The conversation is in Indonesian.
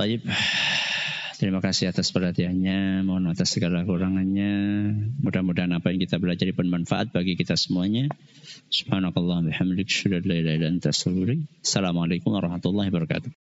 Taib. Terima kasih atas perhatiannya, mohon atas segala kurangannya. Mudah-mudahan apa yang kita belajar bermanfaat bagi kita semuanya. Subhanakallah bihamdik, syukur la ilaha illa anta astaghfiruka. Assalamualaikum warahmatullahi wabarakatuh.